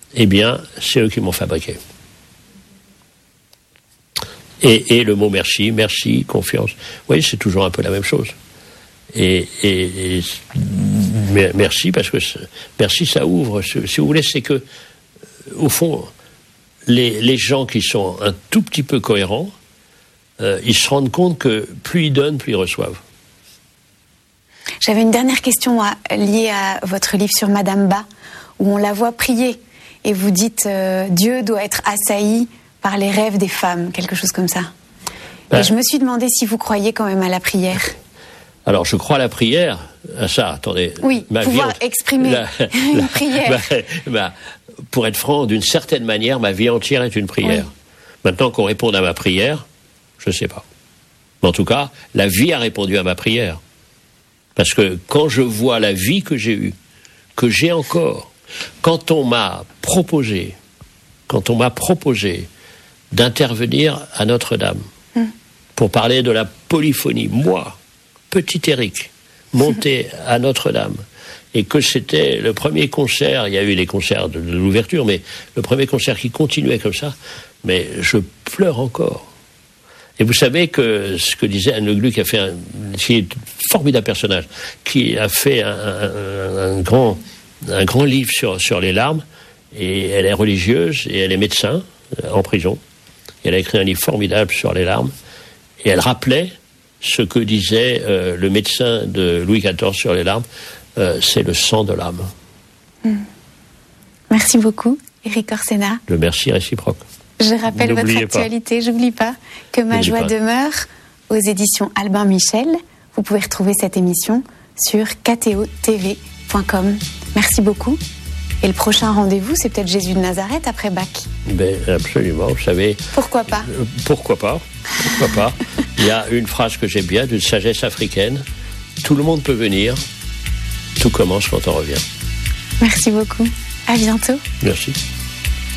eh bien, c'est eux qui m'ont fabriqué. Et le mot merci, confiance. Vous voyez, c'est toujours un peu la même chose. Et merci, parce que merci, ça ouvre. Si vous voulez, c'est que, au fond, les gens qui sont un tout petit peu cohérents, ils se rendent compte que plus ils donnent, plus ils reçoivent. J'avais une dernière question liée à votre livre sur Madame Ba, où on la voit prier, et vous dites Dieu doit être assailli par les rêves des femmes, quelque chose comme ça. Et je me suis demandé si vous croyez quand même à la prière. Alors, je crois à la prière. À ça, attendez. Oui, pouvoir exprimer une prière. Pour être franc, d'une certaine manière, ma vie entière est une prière. Oui. Maintenant qu'on réponde à ma prière, je ne sais pas. Mais en tout cas, la vie a répondu à ma prière. Parce que quand je vois la vie que j'ai eue, que j'ai encore, quand on m'a proposé d'intervenir à Notre-Dame pour parler de la polyphonie, moi, petit Éric, monté à Notre-Dame, et que c'était le premier concert, il y a eu les concerts de l'ouverture, mais le premier concert qui continuait comme ça, mais je pleure encore. Et vous savez que ce que disait Anne Le Glu, qui est un formidable personnage, qui a fait un grand livre sur les larmes, et elle est religieuse, et elle est médecin, en prison. Et elle a écrit un livre formidable sur les larmes, et elle rappelait ce que disait le médecin de Louis XIV sur les larmes, c'est le sang de l'âme. Merci beaucoup, Éric Orsena. Le merci réciproque. Je rappelle votre actualité, j'oublie pas, que Ma joie demeure, aux éditions Albin Michel. Vous pouvez retrouver cette émission sur ktotv.com. Merci beaucoup. Et le prochain rendez-vous, c'est peut-être Jésus de Nazareth après Pâques. Absolument, vous savez. Pourquoi pas ? Pourquoi pas ? Il y a une phrase que j'aime bien, d'une sagesse africaine. Tout le monde peut venir, tout commence quand on revient. Merci beaucoup. À bientôt. Merci.